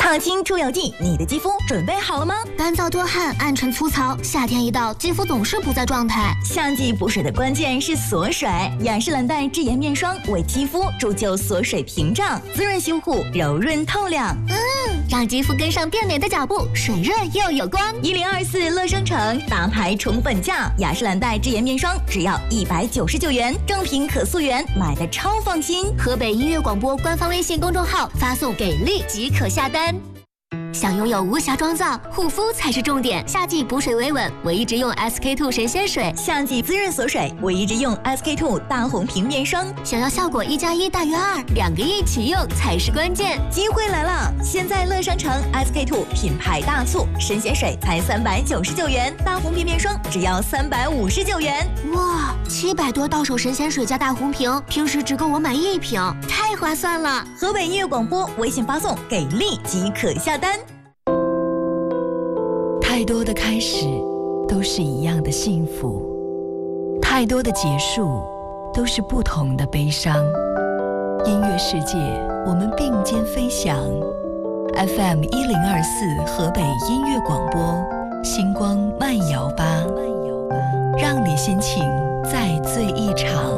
烫青出油剂，你的肌肤准备好了吗？ 干燥多汗，暗沉粗糙，夏天一到，肌肤总是不在状态。 夏季补水的关键是锁水，雅诗兰黛智妍面霜为肌肤铸就锁水屏障，滋润修护，柔润透亮。 让肌肤跟上变美的脚步，水润又有光。 1024乐生城大牌宠本价，雅诗兰黛智妍面霜只要199元，正品可溯源，买的超放心。 河北音乐广播官方微信公众号发送给力即可下单。想拥有无瑕妆造，护肤才是重点。夏季补水维稳，我一直用 SK2 神仙水； 夏季滋润锁水，我一直用 SK2 大红瓶面霜。 想要效果1+1大于2，2个一起用才是关键。 机会来了！现在乐商城 SK2 品牌大促，神仙水才399元，大红瓶面霜只要359元。 哇，700多到手神仙水加大红瓶，平时只够我买1瓶，太划算了！ 河北音乐广播微信发送给力即可下单。 太多的开始都是一样的幸福，太多的结束都是不同的悲伤。音乐世界，我们并肩飞翔。FM 1024河北音乐广播，星光慢摇吧，让你心情再醉一场。